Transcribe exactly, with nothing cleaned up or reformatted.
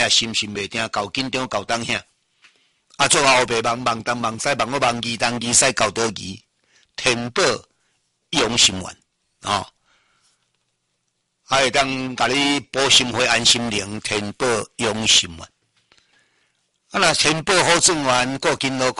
啊，心心袂定，搞紧张，搞当遐。啊，做后白忙忙东忙西，忙我忙二东二西，搞倒二，天宝养心丸哦，还会当甲你补心血、安心灵，天宝养心丸。啊，若天宝好转丸，过金路。